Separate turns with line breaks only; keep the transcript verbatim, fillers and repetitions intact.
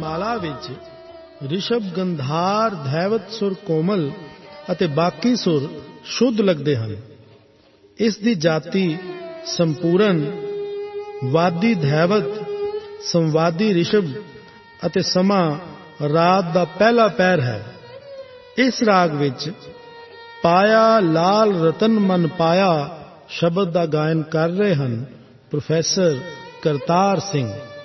ਮਾਲਾ ਵਿੱਚ ਰਿਸ਼ਭ ਗੰਧਾਰ ਧੈਵਤ ਸੁਰ ਕੋਮਲ ਅਤੇ ਬਾਕੀ ਸੁਰ ਸ਼ੁੱਧ ਲੱਗਦੇ ਹਨ। ਇਸ ਦੀ ਜਾਤੀ ਸੰਪੂਰਨ, ਵਾਦੀ ਧੈਵਤ, ਸੰਵਾਦੀ ਰਿਸ਼ਭ ਅਤੇ ਸਮਾਂ ਰਾਤ ਦਾ ਪਹਿਲਾ ਪਹਿਰ ਹੈ। ਇਸ ਰਾਗ ਵਿੱਚ ਪਾਇਆ ਲਾਲ ਰਤਨ ਮਨ ਪਾਇਆ ਸ਼ਬਦ ਦਾ ਗਾਇਨ ਕਰ ਰਹੇ ਹਨ ਪ੍ਰੋਫੈਸਰ ਕਰਤਾਰ ਸਿੰਘ।